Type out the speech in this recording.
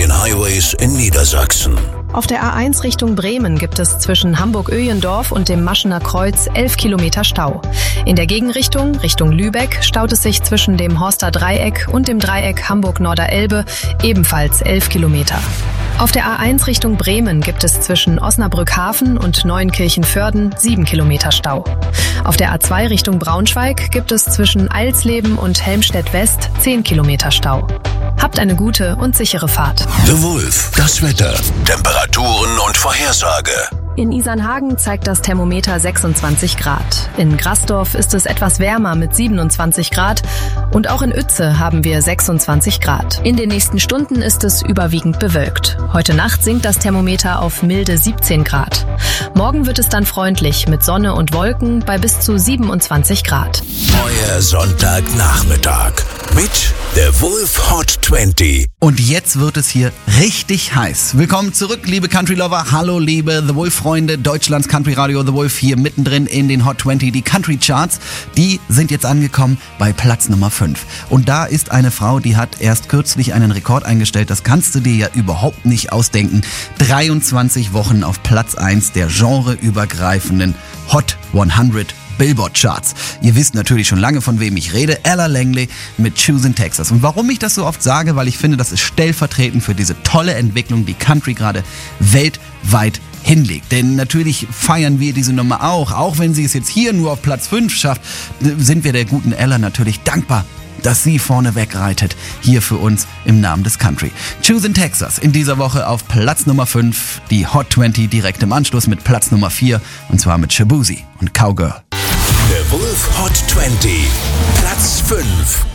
den Highways in Niedersachsen. Auf der A1 Richtung Bremen gibt es zwischen Hamburg-Öhlendorf und dem Maschener Kreuz 11 Kilometer Stau. In der Gegenrichtung, Richtung Lübeck, staut es sich zwischen dem Horster Dreieck und dem Dreieck Hamburg-Norderelbe ebenfalls 11 Kilometer. Auf der A1 Richtung Bremen gibt es zwischen Osnabrück-Hafen und Neuenkirchen-Vörden 7 Kilometer Stau. Auf der A2 Richtung Braunschweig gibt es zwischen Eilsleben und Helmstedt-West 10 Kilometer Stau. Habt eine gute und sichere Fahrt. The Wolf, das Wetter, Temperaturen und Vorhersage. In Isernhagen zeigt das Thermometer 26 Grad. In Grasdorf ist es etwas wärmer mit 27 Grad und auch in Uetze haben wir 26 Grad. In den nächsten Stunden ist es überwiegend bewölkt. Heute Nacht sinkt das Thermometer auf milde 17 Grad. Morgen wird es dann freundlich mit Sonne und Wolken bei bis zu 27 Grad. Euer Sonntagnachmittag mit The Wolf Hot 20. Und jetzt wird es hier richtig heiß. Willkommen zurück, liebe Country-Lover. Hallo, liebe The Wolf-Freunde. Deutschlands Country-Radio The Wolf hier mittendrin in den Hot 20. Die Country-Charts, die sind jetzt angekommen bei Platz Nummer 5. Und da ist eine Frau, die hat erst kürzlich einen Rekord eingestellt. Das kannst du dir ja überhaupt nicht ausdenken. 23 Wochen auf Platz 1 der genreübergreifenden Hot 100 Billboard-Charts. Ihr wisst natürlich schon lange, von wem ich rede. Ella Langley mit Choosing Texas. Und warum ich das so oft sage, weil ich finde, das ist stellvertretend für diese tolle Entwicklung, die Country gerade weltweit hinlegt. Denn natürlich feiern wir diese Nummer auch wenn sie es jetzt hier nur auf Platz 5 schafft, sind wir der guten Ella natürlich dankbar, dass sie vorne wegreitet, hier für uns im Namen des Country. Choosing Texas in dieser Woche auf Platz Nummer 5, die Hot 20 direkt im Anschluss mit Platz Nummer 4 und zwar mit Shaboozey und Cowgirl. The Wolf Hot 20, Platz 5.